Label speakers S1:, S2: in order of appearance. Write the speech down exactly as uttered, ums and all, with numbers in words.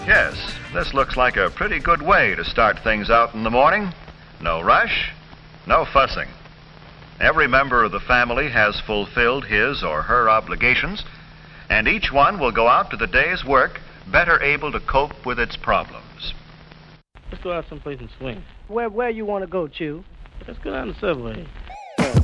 S1: Yes, this looks like a pretty good way to start things out in the morning. No rush, no fussing. Every member of the family has fulfilled his or her obligations, and each one will go out to the day's work better able to cope with its problems.
S2: Let's go out someplace and swing.
S3: Where where you want to go, Chew?
S2: Let's go down the subway.